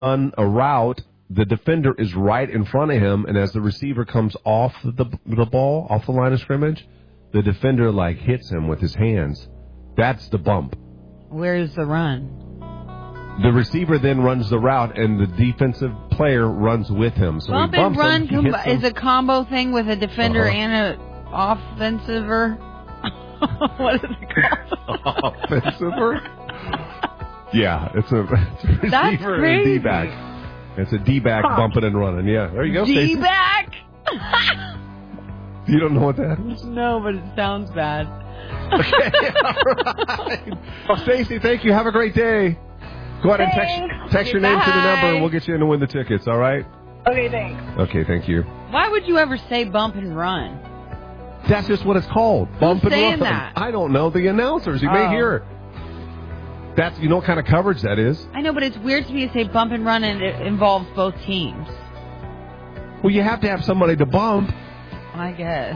on a route, the defender is right in front of him, and as the receiver comes off the ball, off the line of scrimmage, the defender, like, hits him with his hands. That's the bump. Where's the run? The receiver then runs the route, and the defensive player runs with him. So bump he bumps and run him, is a combo thing with a defender and an offensiver. What is it called? Offensiver? Yeah, it's a receiver and a D-back. It's a D-back bumping and running. Yeah, there you go, Stacey. D-back? You don't know what that is? No, but it sounds bad. Okay, all right. Well, Stacey, thank you. Have a great day. Go ahead and text your name to the number, and we'll get you in to win the tickets, all right? Okay, thanks. Okay, thank you. Why would you ever say bump and run? That's just what it's called. Bump and run. That? I don't know. The announcers. You may hear it. That's, you know what kind of coverage that is? I know, but it's weird to me to say bump and run, and it involves both teams. Well, you have to have somebody to bump. I guess.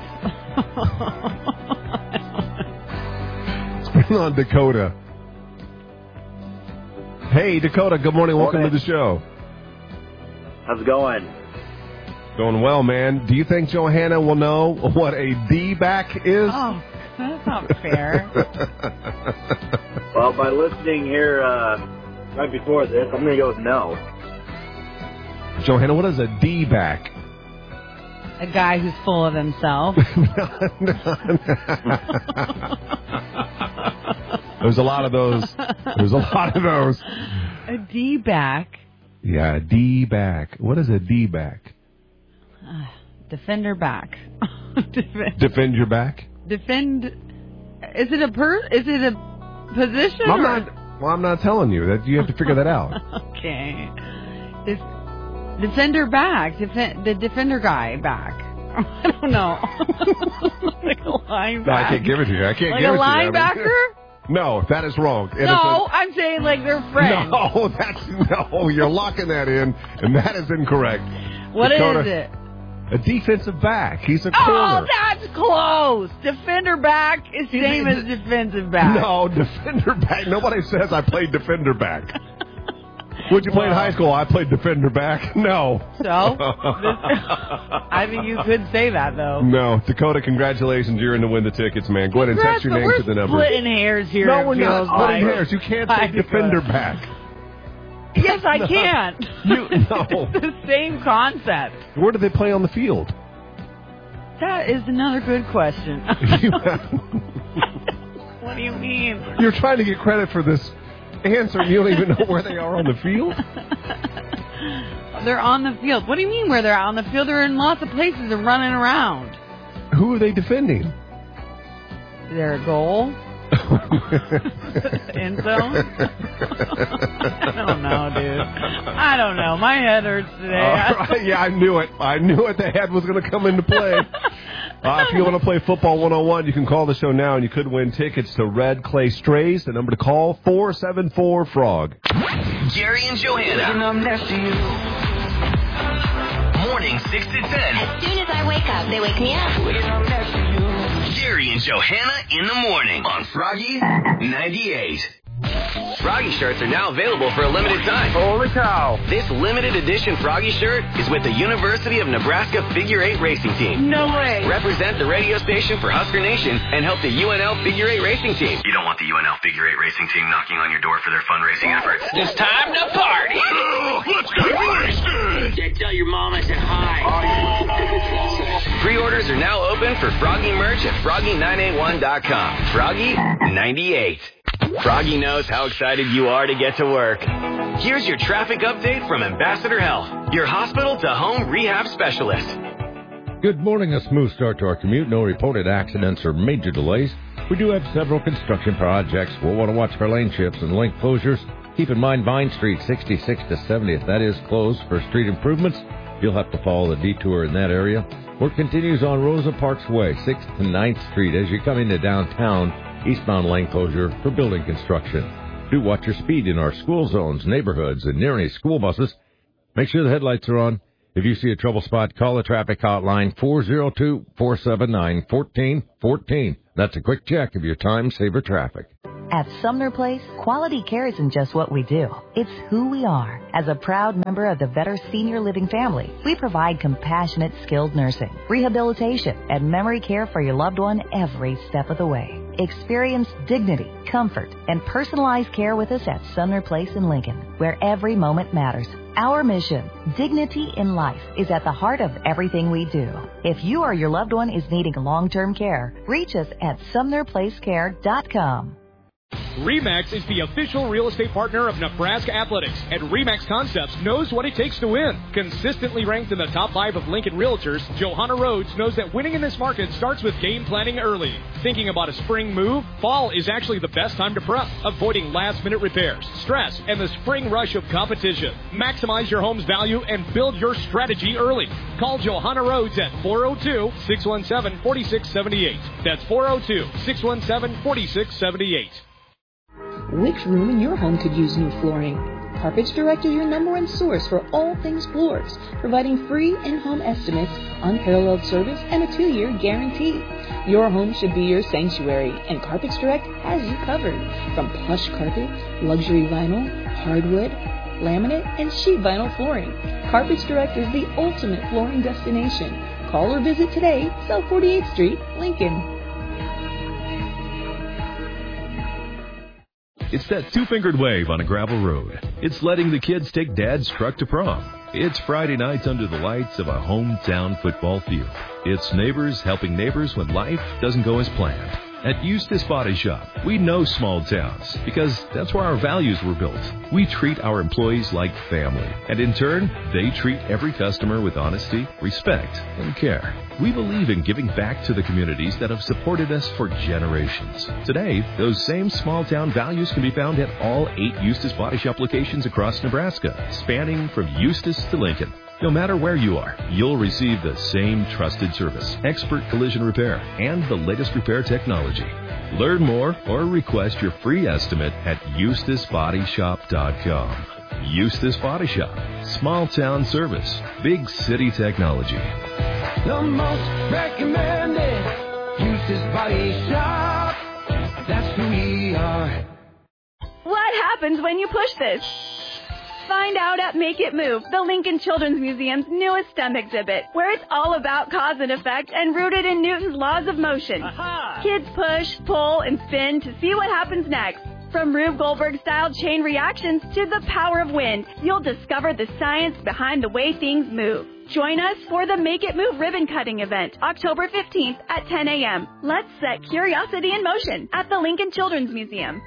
Let's bring on Dakota. Hey, Dakota, good morning. Welcome to the show. How's it going? Going well, man. Do you think Johanna will know what a D-back is? Oh, that's not fair. Well, by listening here right before this, I'm going to go with no. Johanna, what is a D-back? A guy who's full of himself. There's a lot of those. A D-back? Yeah, a D-back. What is a D-back? Defender back. Defend your back? Defend. Is it a position? I'm not telling you. That you have to figure that out. Okay. Defender back. The defender guy back. I don't know. Like a linebacker. No, I can't give it to you. Like a linebacker? No, that is wrong. No, I'm saying like they're friends. No, you're locking that in, and that is incorrect. What Dakota, is it? A defensive back. He's a corner. Oh, that's close. Defender back is same as defensive back. No, defender back. Nobody says I played defender back. What'd you play in high school? I played defender back. No. So? I think you could say that, though. No. Dakota, congratulations. You're in to win the tickets, man. Go ahead and text your name to the number. We're splitting hairs here. No, we're not splitting hairs. You can't say defender back. Yes, I can. No. It's the same concept. Where do they play on the field? That is another good question. What do you mean? You're trying to get credit for this answer, and you don't even know where they are on the field? They're on the field. What do you mean where they're on the field? They're in lots of places and running around. Who are they defending? They're a goal. End zone? I don't know, dude. I don't know. My head hurts today. Right. Yeah, I knew it. The head was going to come into play. If you want to play Football 101, you can call the show now, and you could win tickets to Red Clay Strays. The number to call, 474-FROG. Jerry and Johanna. Morning 6 to 10. As soon as I wake up, they wake me up. Jerry and Johanna in the morning on Froggy 98. Froggy shirts are now available for a limited time. Holy cow. This limited edition Froggy shirt is with the University of Nebraska Figure 8 Racing Team. No way. Represent the radio station for Husker Nation and help the UNL Figure 8 Racing Team. You don't want the UNL Figure 8 Racing Team knocking on your door for their fundraising efforts. It's time to party. Let's get wasted. Tell your mom I said hi. Pre-orders are now open for Froggy merch at Froggy981.com. Froggy 98. Froggy knows how excited you are to get to work. Here's your traffic update from Ambassador Health, your hospital-to-home rehab specialist. Good morning. A smooth start to our commute. No reported accidents or major delays. We do have several construction projects. We'll want to watch for lane shifts and lane closures. Keep in mind Vine Street 66 to 70th. That is closed for street improvements. You'll have to follow the detour in that area. Work continues on Rosa Parks Way, 6th to 9th Street. As you come into downtown, eastbound lane closure for building construction. Do watch your speed in our school zones, neighborhoods, and near any school buses. Make sure the headlights are on. If you see a trouble spot, call the traffic hotline 402-479-1414. That's a quick check of your time saver traffic. At Sumner Place, quality care isn't just what we do. It's who we are. As a proud member of the Vetter Senior Living family, we provide compassionate, skilled nursing, rehabilitation, and memory care for your loved one every step of the way. Experience dignity, comfort, and personalized care with us at Sumner Place in Lincoln, where every moment matters. Our mission, dignity in life, is at the heart of everything we do. If you or your loved one is needing long-term care, reach us at SumnerPlaceCare.com. RE/MAX is the official real estate partner of Nebraska Athletics, and RE/MAX Concepts knows what it takes to win. Consistently ranked in the top 5 of Lincoln Realtors, Johanna Rhodes knows that winning in this market starts with game planning early. Thinking about a spring move? Fall is actually the best time to prep, avoiding last-minute repairs, stress, and the spring rush of competition. Maximize your home's value and build your strategy early. Call Johanna Rhodes at 402-617-4678. That's 402-617-4678. Which room in your home could use new flooring? Carpets Direct is your #1 source for all things floors, providing free in-home estimates, unparalleled service, and a 2-year guarantee. Your home should be your sanctuary, and Carpets Direct has you covered. From plush carpet, luxury vinyl, hardwood, laminate, and sheet vinyl flooring, Carpets Direct is the ultimate flooring destination. Call or visit today, South 48th Street, Lincoln. It's that two-fingered wave on a gravel road. It's letting the kids take Dad's truck to prom. It's Friday nights under the lights of a hometown football field. It's neighbors helping neighbors when life doesn't go as planned. At Eustis Body Shop, we know small towns because that's where our values were built. We treat our employees like family, and in turn, they treat every customer with honesty, respect, and care. We believe in giving back to the communities that have supported us for generations. Today, those same small-town values can be found at all 8 Eustis Body Shop locations across Nebraska, spanning from Eustis to Lincoln. No matter where you are, you'll receive the same trusted service, expert collision repair, and the latest repair technology. Learn more or request your free estimate at EustisBodyShop.com. Eustis Body Shop. Small town service. Big city technology. The most recommended Eustis Body Shop. That's who we are. What happens when you push this? Find out at Make It Move, the Lincoln Children's Museum's newest STEM exhibit, where it's all about cause and effect and rooted in Newton's laws of motion. Aha! Kids push, pull, and spin to see what happens next. From Rube Goldberg-style chain reactions to the power of wind, you'll discover the science behind the way things move. Join us for the Make It Move ribbon cutting event, October 15th at 10 a.m. Let's set curiosity in motion at the Lincoln Children's Museum.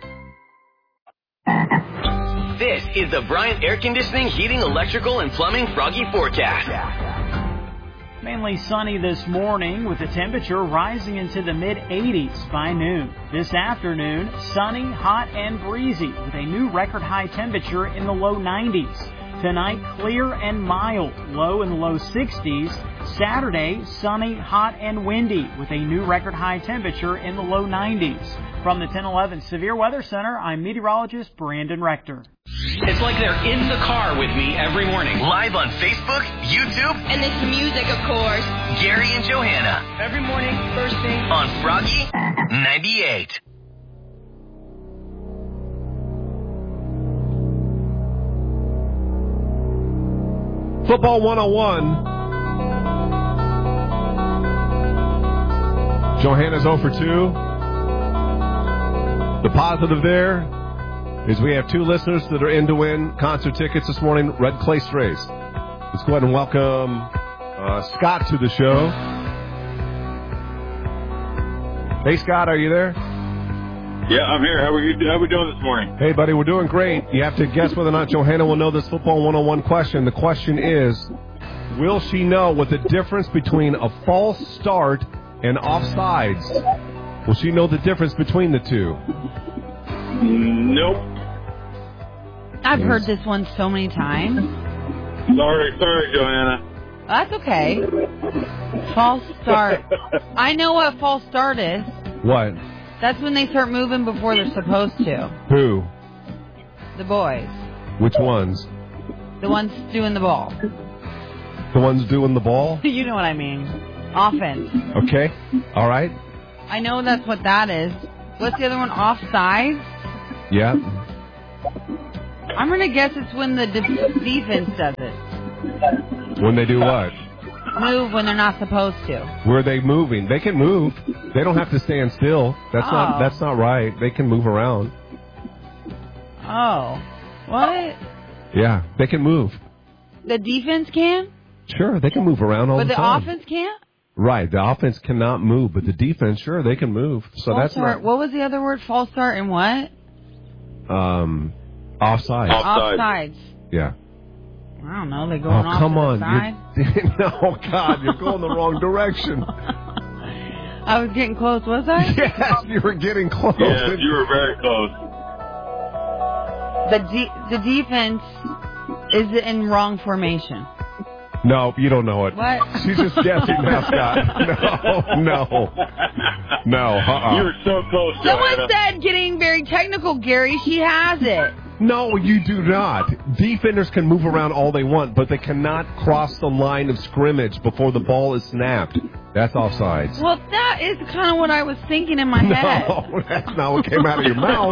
This is the Bryant Air Conditioning, Heating, Electrical, and Plumbing Froggy Forecast. Mainly sunny this morning with the temperature rising into the mid-80s by noon. This afternoon, sunny, hot, and breezy with a new record high temperature in the low 90s. Tonight, clear and mild, low in the low 60s. Saturday, sunny, hot, and windy with a new record high temperature in the low 90s. From the 1011 Severe Weather Center, I'm meteorologist Brandon Rector. It's like they're in the car with me every morning. Live on Facebook, YouTube, and this music, of course. Gary and Johanna. Every morning, first thing. On Froggy 98. Football 101. Johanna's 0 for 2. The positive there is we have 2 listeners that are in to win concert tickets this morning, Red Clay Strays. Let's go ahead and welcome Scott to the show. Hey, Scott, are you there? Yeah, I'm here. How are we doing this morning? Hey, buddy, we're doing great. You have to guess whether or not Johanna will know this Football 101 question. The question is, will she know what the difference between a false start and offsides? Will she know the difference between the two? Nope. I've heard this one so many times. Sorry, Johanna. That's okay. False start. I know what false start is. What? That's when they start moving before they're supposed to. Who? The boys. Which ones? The ones doing the ball. The ones doing the ball? You know what I mean. Offense. Okay. All right. I know that's what that is. What's the other one? Offsides? Yeah. I'm going to guess it's when the defense does it. When they do what? Move when they're not supposed to. Where are they moving? They can move. They don't have to stand still. That's not right. They can move around. Oh. What? Yeah, they can move. The defense can? Sure, they can move around all the time. But the offense can't? Right, the offense cannot move, but the defense, sure, they can move. So false that's start. What was the other word? False start and what? Offside. Offsides. Yeah. I don't know. They going off come to on. the side? No, God, you're going the wrong direction. I was getting close, was I? Yes, you were getting close. Yeah, you were very close. The defense is in wrong formation. No, you don't know it. What? She's just guessing now, Scott. No. You were so close, Someone Joanna. said getting very technical, Gary. She has it. No, you do not. Defenders can move around all they want, but they cannot cross the line of scrimmage before the ball is snapped. That's offsides. Well, that is kind of what I was thinking in my head. No, that's not what came out of your mouth.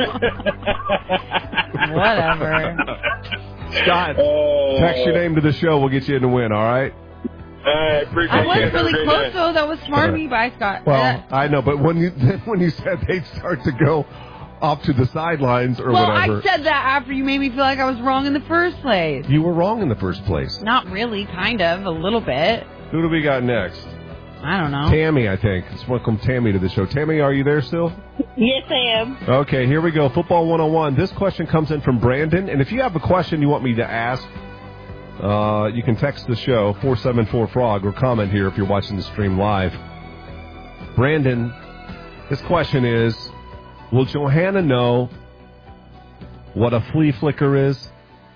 Whatever. Scott, text your name to the show. We'll get you in the win, all right? I appreciate I was it. really close, though. That was smart of me by Scott. Well, I know, but when you said they'd start to go off to the sidelines or whatever. I said that after you made me feel like I was wrong in the first place. You were wrong in the first place. Not really, kind of, a little bit. Who do we got next? I don't know. Tammy, I think. Let's welcome Tammy to the show. Tammy, are you there still? Yes, I am. Okay, here we go. Football 101. This question comes in from Brandon. And if you have a question you want me to ask, you can text the show, 474-FROG, or comment here if you're watching the stream live. Brandon, this question is, will Johanna know what a flea flicker is?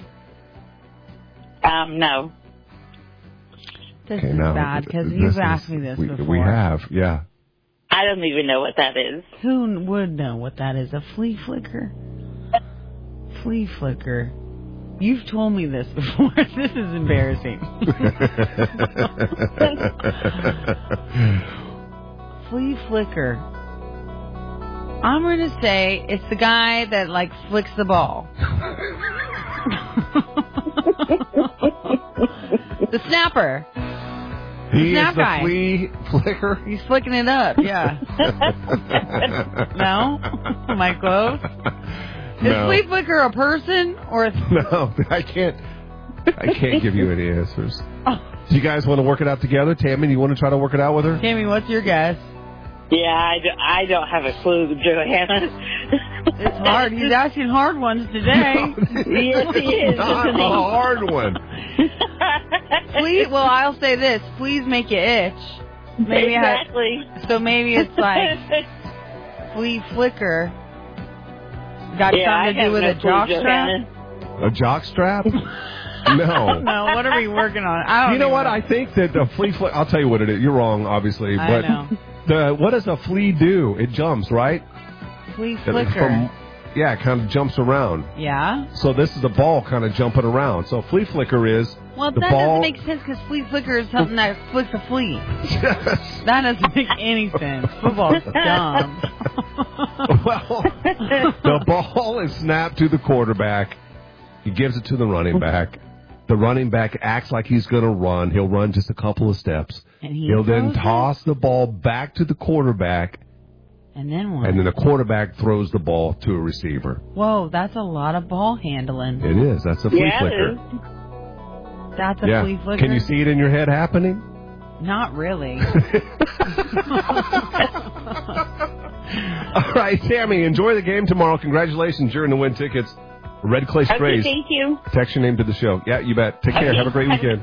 No. This is bad, because you've asked me this before. We have, yeah. I don't even know what that is. Who would know what that is? A flea flicker? Flea flicker. You've told me this before. This is embarrassing. Flea flicker. I'm going to say it's the guy that, like, flicks the ball. The snapper. He Snap is the guy. flea flicker? He's flicking it up, yeah. No? Am I close? No. Is flea flicker a person or a... No, I can't give you any answers. Do you guys want to work it out together? Tammy, do you want to try to work it out with her? Tammy, what's your guess? Yeah, I don't have a clue, Johanna. It's hard. He's asking hard ones today. Yes, he is. Not a hard one. Well, I'll say this. Fleas make you itch. Maybe exactly. So maybe it's like flea flicker. Got something to do with a jock strap? A jock strap? No. No, what are we working on? I don't You know what? I think that the flea flicker... I'll tell you what it is. You're wrong, obviously. I But know. what does a flea do? It jumps, right? Flea flicker. Yeah, it kind of jumps around. Yeah? So this is the ball kind of jumping around. So flea flicker is Well, the that ball... doesn't make sense because flea flicker is something that flicks a flea. That doesn't make any sense. Football's dumb. Well, the ball is snapped to the quarterback. He gives it to the running back. The running back acts like he's going to run. He'll run just a couple of steps. And He'll then toss the ball back to the quarterback. And then what? And then the quarterback throws the ball to a receiver. Whoa, that's a lot of ball handling. It is. That's a flea flicker. That's a flea flicker? Can you see it in your head happening? Not really. All right, Tammy, enjoy the game tomorrow. Congratulations. You're in the win tickets. Red Clay Strays. Okay, thank you. Text your name to the show. Yeah, you bet. Take care. Have a great weekend.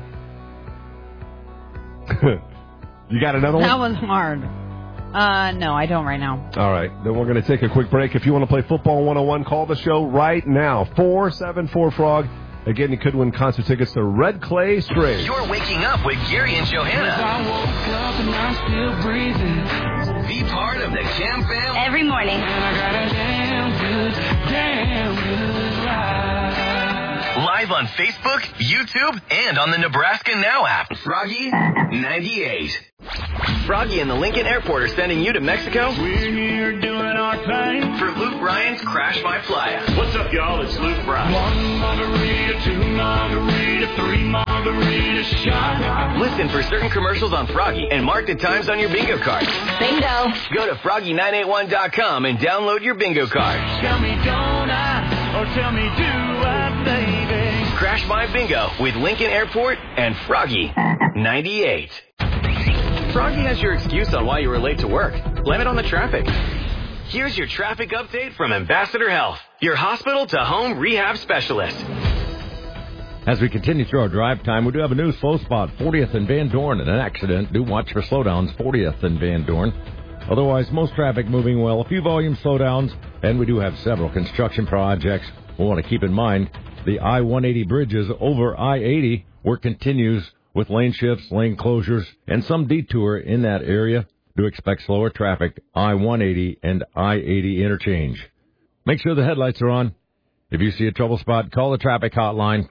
You got another one? That was hard. No, I don't right now. All right. Then we're going to take a quick break. If you want to play Football 101, call the show right now. 474-FROG. Again, you could win concert tickets to Red Clay Strays. You're waking up with Gary and Johanna. I woke up and I'm still breathing. Be part of the Jam Fam. Every morning. And I got a damn good ride. Live on Facebook, YouTube, and on the Nebraska Now app. Froggy 98. Froggy and the Lincoln Airport are sending you to Mexico. We're here doing octane. For Luke Bryan's Crash My Playa. What's up, y'all? It's Luke Bryan. 1 margarita, 2 margarita, 3 margarita shot. Listen for certain commercials on Froggy and mark the times on your bingo card. Bingo. Go to Froggy981.com and download your bingo card. Tell me don't I, or tell me do I, baby. Crash My Bingo with Lincoln Airport and Froggy 98. Froggy has your excuse on why you were late to work. Blame it on the traffic. Here's your traffic update from Ambassador Health, your hospital-to-home rehab specialist. As we continue through our drive time, we do have a new slow spot, 40th and Van Dorn, and an accident. Do watch for slowdowns, 40th and Van Dorn. Otherwise, most traffic moving well. A few volume slowdowns, and we do have several construction projects. We'll want to keep in mind the I-180 bridges over I-80. Work continues with lane shifts, lane closures, and some detour in that area. Do expect slower traffic, I-180 and I-80 interchange. Make sure the headlights are on. If you see a trouble spot, call the traffic hotline,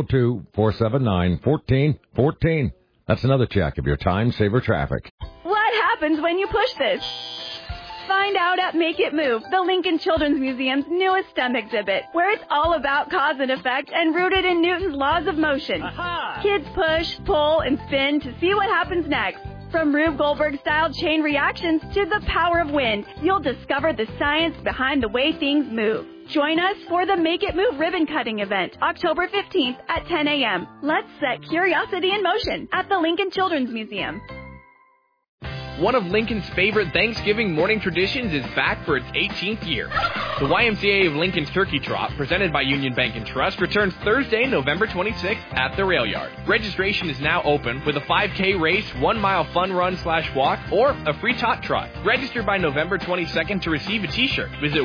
402-479-1414. That's another check of your time-saver traffic. What happens when you push this? Find out at Make It Move, the Lincoln Children's Museum's newest STEM exhibit, where it's all about cause and effect and rooted in Newton's laws of motion. Aha! Kids push, pull, and spin to see what happens next. From Rube Goldberg-style chain reactions to the power of wind, you'll discover the science behind the way things move. Join us for the Make It Move ribbon cutting event, October 15th at 10 a.m. Let's set curiosity in motion at the Lincoln Children's Museum. One of Lincoln's favorite Thanksgiving morning traditions is back for its 18th year. The YMCA of Lincoln's Turkey Trot, presented by Union Bank and Trust, returns Thursday, November 26th at the Rail Yard. Registration is now open with a 5K race, 1 mile fun run/walk, or a free tot trot. Register by November 22nd to receive a t-shirt. Visit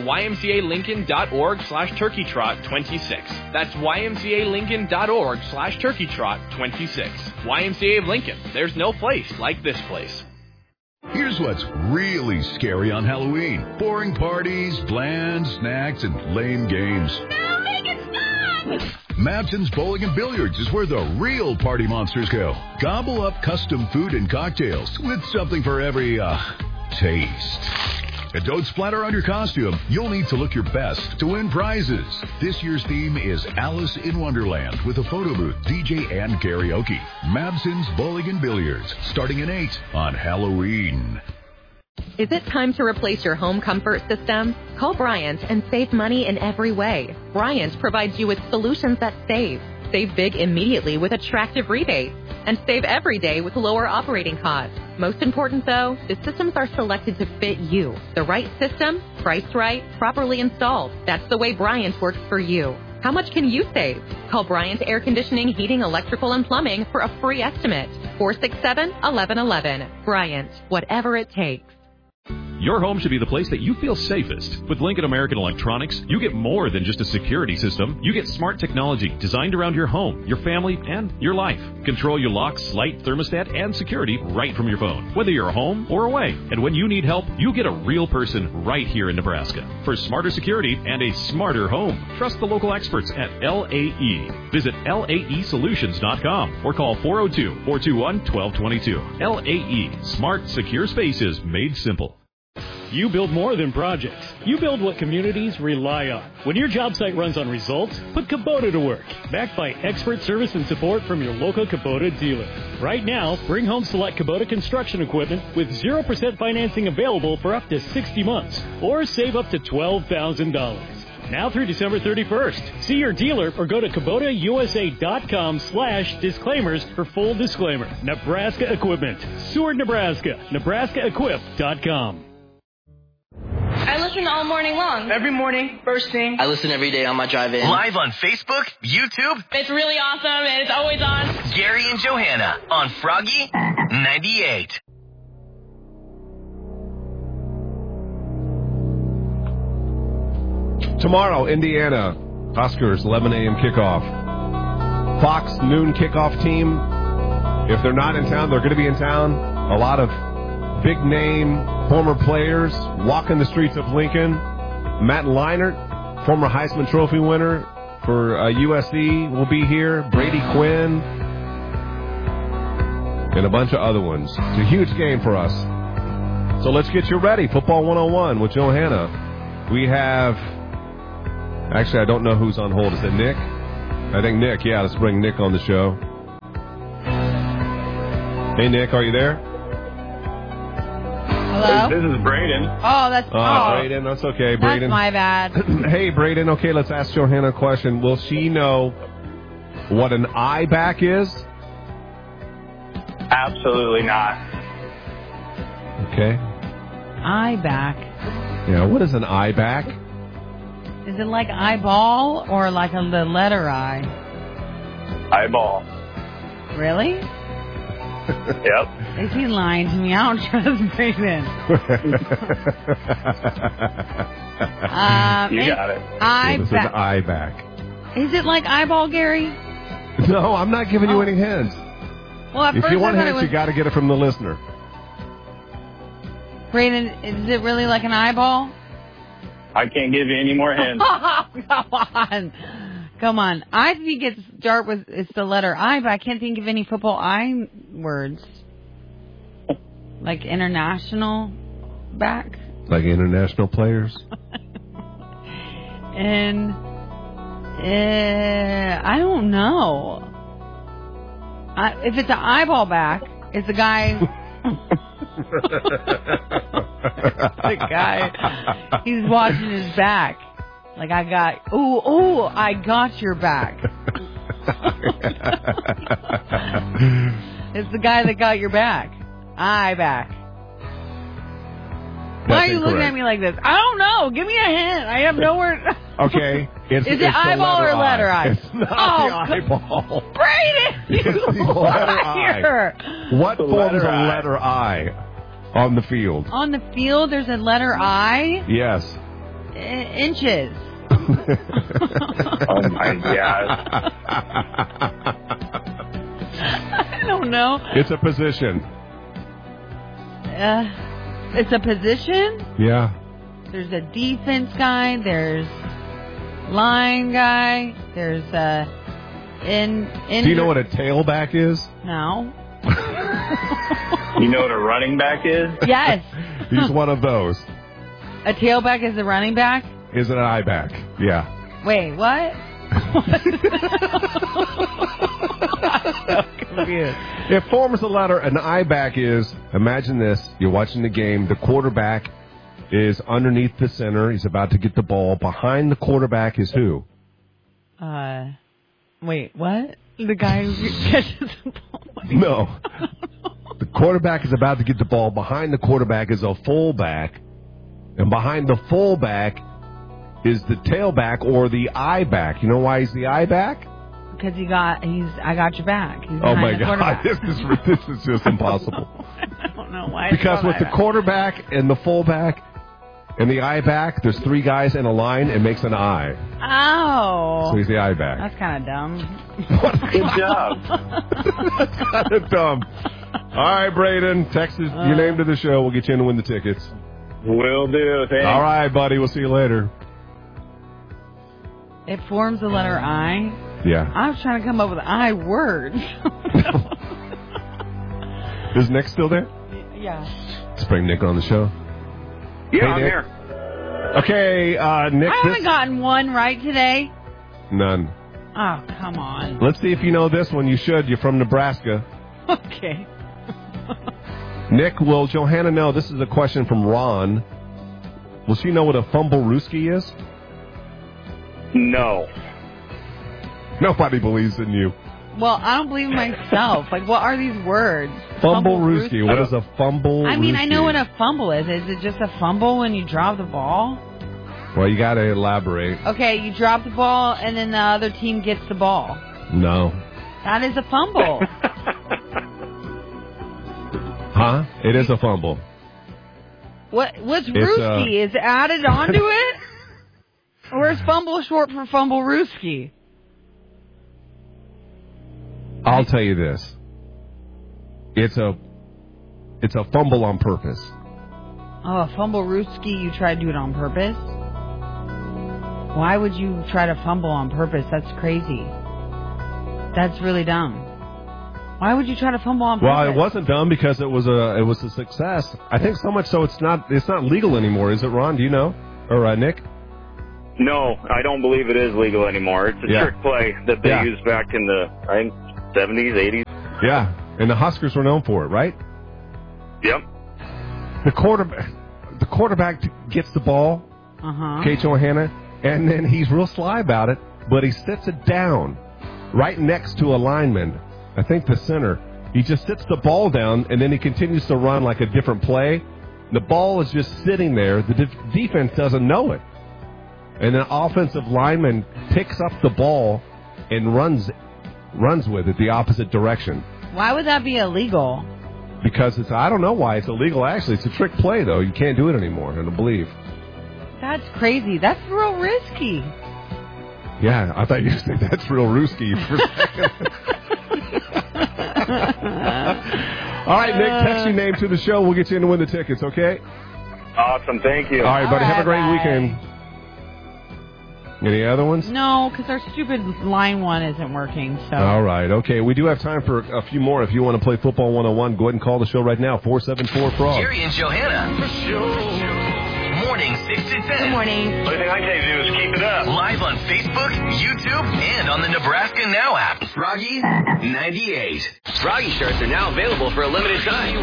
ymcalincoln.org/turkeytrot26. That's ymcalincoln.org/turkeytrot26. YMCA of Lincoln. There's no place like this place. Here's what's really scary on Halloween. Boring parties, bland snacks, and lame games. No, make it stop! Mabson's Bowling and Billiards is where the real party monsters go. Gobble up custom food and cocktails with something for every, taste. And don't splatter on your costume. You'll need to look your best to win prizes. This year's theme is Alice in Wonderland with a photo booth, DJ, and karaoke. Mabson's Bowling and Billiards, starting at 8 on Halloween. Is it time to replace your home comfort system? Call Bryant and save money in every way. Bryant provides you with solutions that save. Save big immediately with attractive rebates. And save every day with lower operating costs. Most important, though, the systems are selected to fit you. The right system, priced right, properly installed. That's the way Bryant works for you. How much can you save? Call Bryant Air Conditioning, Heating, Electrical, and Plumbing for a free estimate. 467-1111. Bryant, whatever it takes. Your home should be the place that you feel safest. With Lincoln American Electronics, you get more than just a security system. You get smart technology designed around your home, your family, and your life. Control your locks, light, thermostat, and security right from your phone, whether you're home or away. And when you need help, you get a real person right here in Nebraska. For smarter security and a smarter home, trust the local experts at LAE. Visit LAEsolutions.com or call 402-421-1222. LAE. Smart, secure spaces made simple. You build more than projects. You build what communities rely on. When your job site runs on results, put Kubota to work. Backed by expert service and support from your local Kubota dealer. Right now, bring home select Kubota construction equipment with 0% financing available for up to 60 months. Or save up to $12,000. Now through December 31st. See your dealer or go to KubotaUSA.com/disclaimers for full disclaimer. Nebraska Equipment. Seward, Nebraska. NebraskaEquip.com. I listen all morning long. Every morning, first thing. I listen every day on my drive in. Live on Facebook, YouTube. It's really awesome and it's always on. Gary and Johanna on Froggy 98. Tomorrow, Indiana, Huskers, 11 a.m. kickoff. Fox noon kickoff team. If they're not in town, they're going to be in town. A lot of big name former players walking the streets of Lincoln. Matt Leinart, former Heisman Trophy winner for USC, will be here. Brady Quinn and a bunch of other ones. It's a huge game for us. So let's get you ready. Football 101 with Johanna. We have... Actually, I don't know who's on hold. Is it Nick? I think Nick. Yeah, let's bring Nick on the show. Hey, Nick, are you there? Hello? This is Braden. Oh, that's... Braden, that's okay, Braden. That's my bad. Hey, Braden, okay, let's ask Johanna a question. Will she know what an eye back is? Absolutely not. Okay. Eye back. Yeah, what is an eye back? Is it like eyeball or like the letter I? Eyeball. Really? Yep. Is he lying to me? I don't trust Brayden. You got it. This is an eye back. Is it like eyeball, Gary? No, I'm not giving you any hints. Well, at if first you want I thought hints, you got to get it from the listener. Brayden, is it really like an eyeball? I can't give you any more hints. Come on. I think it's the letter I, but I can't think of any football I words. Like international back? Like international players? And I don't know. If it's an eyeball back, it's a guy... the guy, he's watching his back. Like, I got your back. It's the guy that got your back. Eye back. Why are you looking at me like this? I don't know. Give me a hint. I have no word. Okay. Is it eyeball or letter I? It's not the eyeball. Brayden! It's the letter I. What forms a letter I on the field? On the field, there's a letter I? Yes. Inches. Oh, my God. I don't know. It's a position. It's a position? Yeah. There's a defense guy. There's line guy. There's a... Do you know what a tailback is? No. You know what a running back is? Yes. He's one of those. A tailback is a running back? Is an eye back. Yeah. Wait, what? I'm so confused. It forms the letter. An eye back is, imagine this, you're watching the game, the quarterback is underneath the center, he's about to get the ball. Behind the quarterback is who? Wait, what? The guy who catches the ball? No. The quarterback is about to get the ball. Behind the quarterback is a fullback. And behind the fullback is the tailback or the eye back. You know why he's the eye back? Because I got your back. He's oh my the God, this is just impossible. I don't know why. Because with the quarterback and the fullback and the eye back, there's three guys in a line. It makes an eye. Oh. So he's the eye back. That's kind of dumb. Good job. That's kind of dumb. All right, Braden, text your name to the show. We'll get you in to win the tickets. Will do. Thanks. All right, buddy. We'll see you later. It forms the letter I? Yeah. I was trying to come up with I words. Is Nick still there? Yeah. Let's bring Nick on the show. Yeah, hey, I'm Nick. here. Okay, Nick. I haven't gotten one right today. None. Oh, come on. Let's see if you know this one. You should. You're from Nebraska. Okay. Nick, will Johanna know? This is a question from Ron. Will she know what a fumblerooski is? No. Nobody believes in you. Well, I don't believe in myself. Like, what are these words? Fumblerooski. What is a fumble? I mean, I know what a fumble is. Is it just a fumble when you drop the ball? Well, you got to elaborate. Okay, you drop the ball and then the other team gets the ball. No. That is a fumble. Huh? It is a fumble. What's Rooski? Is it added onto it? Or is fumble short for fumblerooski? I'll tell you this. It's a fumble on purpose. Oh, a fumblerooski, you try to do it on purpose? Why would you try to fumble on purpose? That's crazy. That's really dumb. Why would you try to fumble on purpose? Well, it wasn't dumb because it was a success. I think so much so it's not legal anymore, is it, Ron? Do you know? Or Nick? No, I don't believe it is legal anymore. It's a trick play that they used back in the, I think, 70s, 80s. Yeah, and the Huskers were known for it, right? Yep. The quarterback gets the ball, Kate Johanna, and then he's real sly about it, but he sits it down right next to a lineman. I think the center. He just sits the ball down, and then he continues to run like a different play. The ball is just sitting there. The defense doesn't know it. And the offensive lineman picks up the ball and runs with it the opposite direction. Why would that be illegal? Because I don't know why it's illegal, actually. It's a trick play, though. You can't do it anymore, I don't believe. That's crazy. That's real risky. Yeah, I thought you said that's real risky for a second. All right, Nick, text your name to the show. We'll get you in to win the tickets, okay? Awesome, thank you. All right, buddy, have a great weekend. Any other ones? No, because our stupid line one isn't working. So. All right, okay. We do have time for a few more. If you want to play Football 101, go ahead and call the show right now, 474-FROG. Jerry and Johanna. Morning 6 to 10. Good morning. The only thing I can do is keep it up. Live on Facebook, YouTube, and on the Nebraska Now app. Froggy 98. Froggy shirts are now available for a limited time.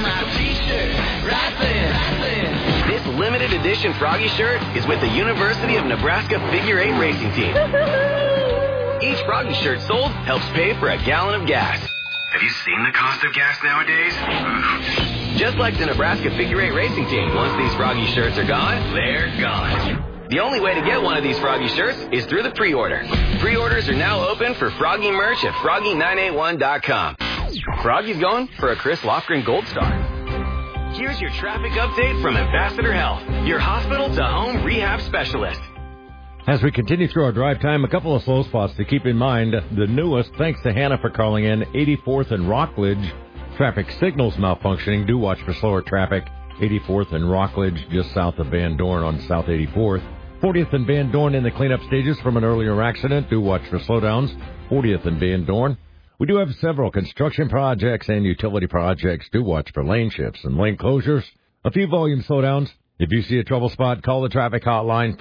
This limited edition Froggy shirt is with the University of Nebraska Figure 8 Racing Team. Each Froggy shirt sold helps pay for a gallon of gas. Have you seen the cost of gas nowadays? Just like the Nebraska Figure 8 Racing Team, once these Froggy shirts are gone, they're gone. The only way to get one of these Froggy shirts is through the pre-order. Pre-orders are now open for Froggy merch at Froggy981.com. Froggy's going for a Chris Lofgren Gold Star. Here's your traffic update from Ambassador Health, your hospital-to-home rehab specialist. As we continue through our drive time, a couple of slow spots to keep in mind. The newest, thanks to Hannah for calling in, 84th and Rockledge. Traffic signals malfunctioning. Do watch for slower traffic. 84th and Rockledge, just south of Van Dorn on South 84th. 40th and Van Dorn in the cleanup stages from an earlier accident. Do watch for slowdowns. 40th and Van Dorn. We do have several construction projects and utility projects. Do watch for lane shifts and lane closures. A few volume slowdowns. If you see a trouble spot, call the traffic hotline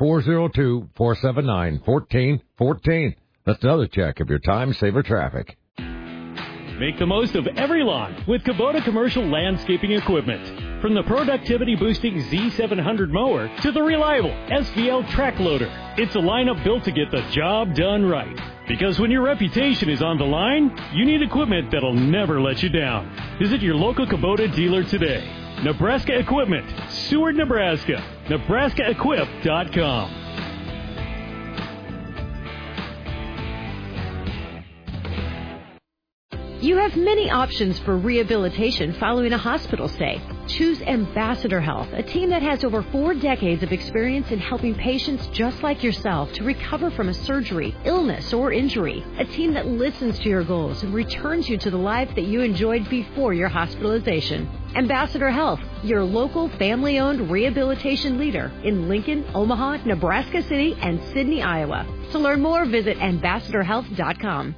402-479-1414. That's another check of your time-saver traffic. Make the most of every lawn with Kubota commercial landscaping equipment. From the productivity-boosting Z700 mower to the reliable SVL track loader, it's a lineup built to get the job done right. Because when your reputation is on the line, you need equipment that'll never let you down. Visit your local Kubota dealer today. Nebraska Equipment, Seward, Nebraska. NebraskaEquip.com. You have many options for rehabilitation following a hospital stay. Choose Ambassador Health, a team that has over 4 decades of experience in helping patients just like yourself to recover from a surgery, illness, or injury. A team that listens to your goals and returns you to the life that you enjoyed before your hospitalization. Ambassador Health, your local family-owned rehabilitation leader in Lincoln, Omaha, Nebraska City, and Sidney, Iowa. To learn more, visit ambassadorhealth.com.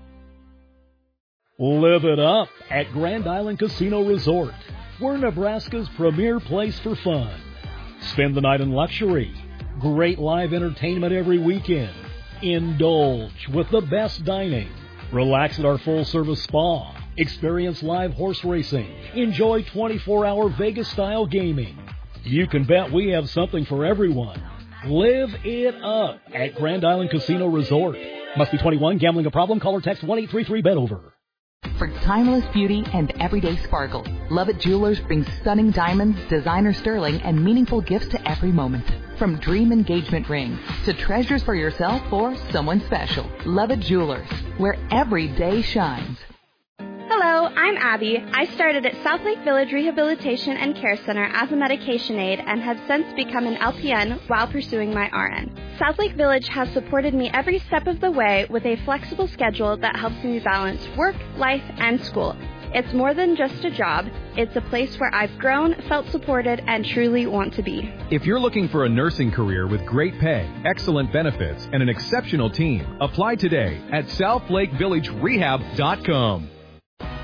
Live it up at Grand Island Casino Resort. We're Nebraska's premier place for fun. Spend the night in luxury. Great live entertainment every weekend. Indulge with the best dining. Relax at our full-service spa. Experience live horse racing. Enjoy 24-hour Vegas-style gaming. You can bet we have something for everyone. Live it up at Grand Island Casino Resort. Must be 21. Gambling a problem? Call or text 1-833-BET-OVER. For timeless beauty and everyday sparkle, Lovett Jewelers brings stunning diamonds, designer sterling, and meaningful gifts to every moment. From dream engagement rings to treasures for yourself or someone special. Lovett Jewelers, where every day shines. Hello, I'm Abby. I started at Southlake Village Rehabilitation and Care Center as a medication aide and have since become an LPN while pursuing my RN. Southlake Village has supported me every step of the way with a flexible schedule that helps me balance work, life, and school. It's more than just a job. It's a place where I've grown, felt supported, and truly want to be. If you're looking for a nursing career with great pay, excellent benefits, and an exceptional team, apply today at SouthlakeVillageRehab.com.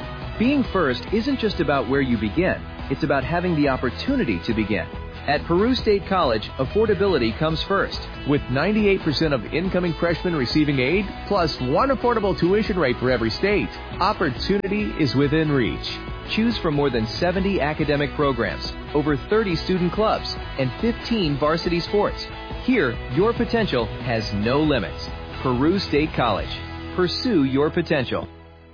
Being first isn't just about where you begin. It's about having the opportunity to begin. At Peru State College, affordability comes first. With 98% of incoming freshmen receiving aid, plus one affordable tuition rate for every state, opportunity is within reach. Choose from more than 70 academic programs, over 30 student clubs, and 15 varsity sports. Here, your potential has no limits. Peru State College. Pursue your potential.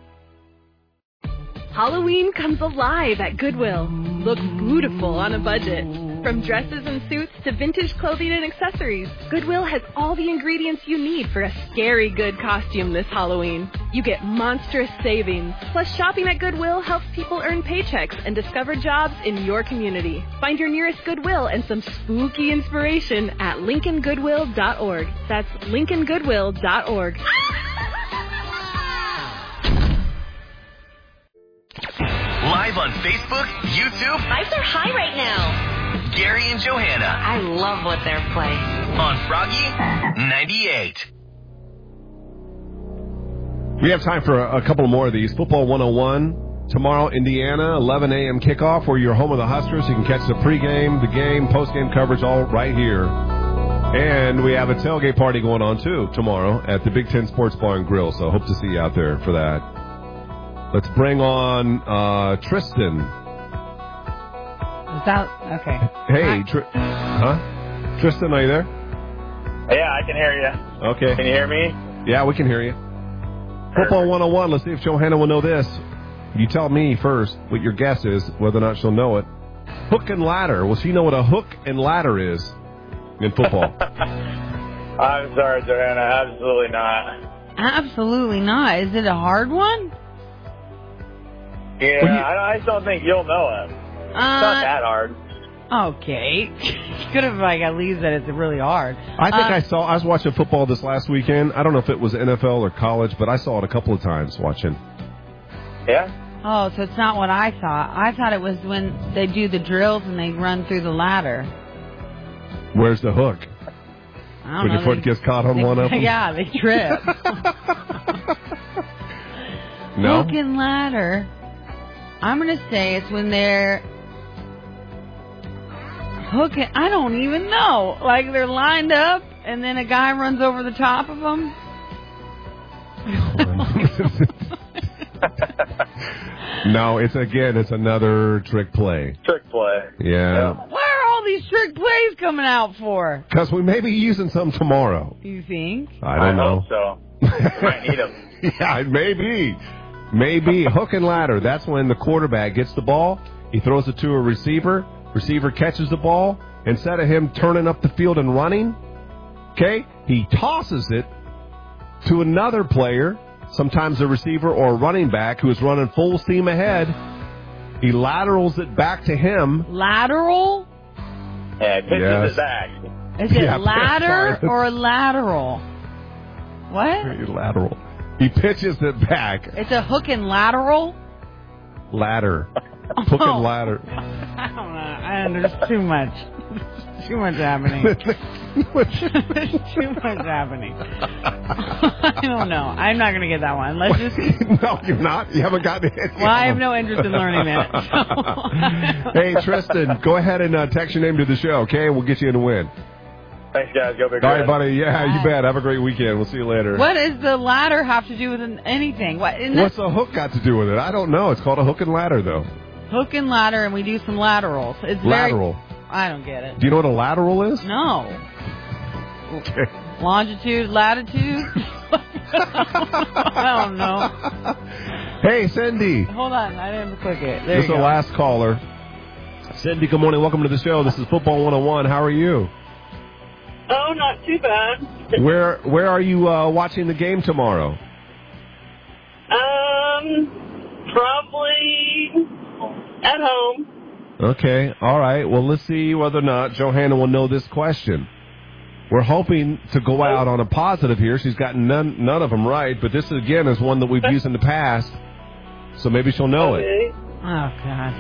Halloween comes alive at Goodwill. Look beautiful on a budget. From dresses and suits to vintage clothing and accessories, Goodwill has all the ingredients you need for a scary good costume this Halloween. You get monstrous savings. Plus, shopping at Goodwill helps people earn paychecks and discover jobs in your community. Find your nearest Goodwill and some spooky inspiration at LincolnGoodwill.org. That's LincolnGoodwill.org. Live on Facebook, YouTube. Vibes are high right now. Gary and Johanna. I love what they're playing. On Froggy 98. We have time for a couple more of these. Football 101. Tomorrow, Indiana, 11 a.m. kickoff. We're your home of the Huskers. You can catch the pregame, the game, postgame coverage all right here. And we have a tailgate party going on, too, tomorrow at the Big Ten Sports Bar and Grill. So hope to see you out there for that. Let's bring on Tristan. Is that okay? Hey, Tristan, are you there? Yeah, I can hear you. Okay. Can you hear me? Yeah, we can hear you. Football 101. Let's see if Johanna will know this. You tell me first what your guess is, whether or not she'll know it. Hook and ladder. Will she know what a hook and ladder is in football? I'm sorry, Johanna. Absolutely not. Absolutely not. Is it a hard one? Yeah, I just don't think you'll know it. It's not that hard. Okay. Could have at least said it's really hard. I think I was watching football this last weekend. I don't know if it was NFL or college, but I saw it a couple of times watching. Yeah? Oh, so it's not what I thought. I thought it was when they do the drills and they run through the ladder. Where's the hook? I don't when know. Your foot gets caught on one of them? Yeah, they trip. No? Hook and ladder. I'm going to say it's when they're hooking. I don't even know. Like they're lined up and then a guy runs over the top of them. No, it's another trick play. Trick play. Yeah. Where are all these trick plays coming out for? Because we may be using some tomorrow. You think? I don't know. Hope so. Might need them. Yeah, maybe. Maybe. Hook and ladder. That's when the quarterback gets the ball. He throws it to a receiver. Receiver catches the ball. Instead of him turning up the field and running, okay, he tosses it to another player, sometimes a receiver or a running back who is running full steam ahead. He laterals it back to him. Lateral? Yeah, pitches it back. Is it ladder or lateral? What? Lateral. He pitches it back. It's a hook and lateral? Ladder. Hook and ladder. I don't know. There's too much. Too much happening. Too much happening. I don't know. I'm not going to get that one. Let's just. No, you're not. You haven't gotten it. Well, I have no interest in learning it. So. Hey, Tristan, go ahead and text your name to the show, okay? We'll get you in a win. Thanks, guys. Go Big All Red. right, buddy. Yeah, you bet. Have a great weekend. We'll see you later. What does the ladder have to do with anything? What's the hook got to do with it? I don't know. It's called a hook and ladder, though. Hook and ladder, and we do some laterals. It's lateral. I don't get it. Do you know what a lateral is? No. Okay. Longitude, latitude? I don't know. Hey, Cindy. Hold on. I didn't click it. This is the last caller. Cindy, good morning. Welcome to the show. This is Football 101. How are you? Oh, not too bad. Where are you watching the game tomorrow? Probably at home. Okay, all right. Well, let's see whether or not Johanna will know this question. We're hoping to go out on a positive here. She's gotten none of them right, but this, again, is one that we've used in the past, so maybe she'll know it. Oh, God.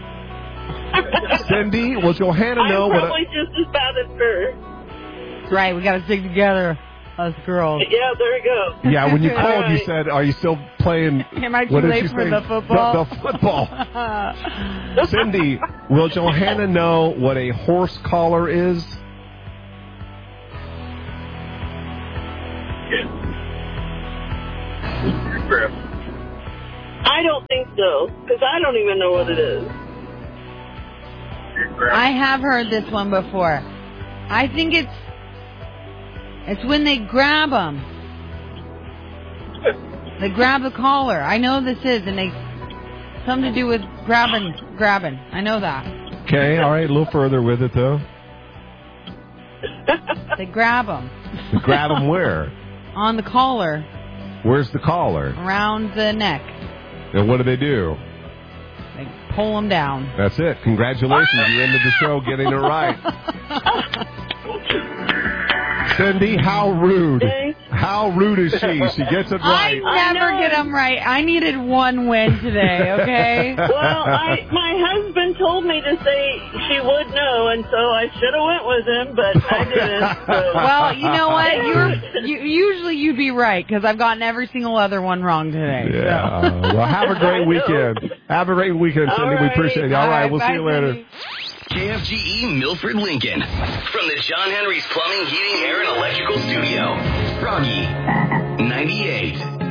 Cindy, will Johanna know I'm probably just as bad as her. That's right. We got to stick together. Us girls. Yeah, there you go. Yeah, when you called, you said, "Are you still playing?" Am I too what did late you for say? the football? The football. Cindy, will Johanna know what a horse collar is? I don't think so, because I don't even know what it is. I have heard this one before. I think it's when they grab them. They grab the collar. I know this is, and they something to do with grabbing. I know that. Okay, all right, a little further with it though. They grab them. Grab them where? On the collar. Where's the collar? Around the neck. And what do they do? They pull them down. That's it. Congratulations. You ended the show getting it right. Cindy, how rude. How rude is she? She gets it right. I never get them right. I needed one win today, okay? Well, my husband told me to say she would know, and so I should have went with him, but I didn't. So. Well, you know what? Usually you'd be right, because I've gotten every single other one wrong today. Yeah. So. Well, have a great weekend. Have a great weekend, Cindy. We appreciate it. All right, we'll see you later. Cindy. KFGE Milford, Lincoln. From the John Henry's Plumbing, Heating, Air, and Electrical Studio. Froggy 98.